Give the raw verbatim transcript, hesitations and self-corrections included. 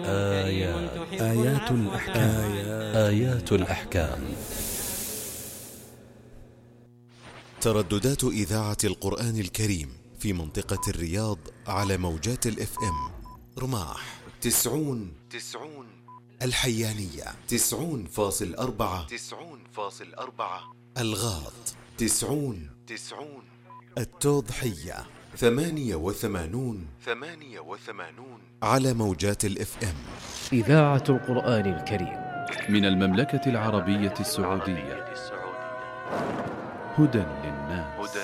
آيات آيات الأحكام آيات الأحكام ترددات إذاعة القرآن الكريم في منطقة الرياض على موجات الاف ام: رماح تسعون تسعون، الحيانية تسعون فاصل أربعة تسعون فاصل أربعة، الغاط تسعون تسعون، التوضحية ثمانية وثمانون ثمانية وثمانون على موجات الاف ام. إذاعة القرآن الكريم من المملكة العربية السعودية، هدى للناس.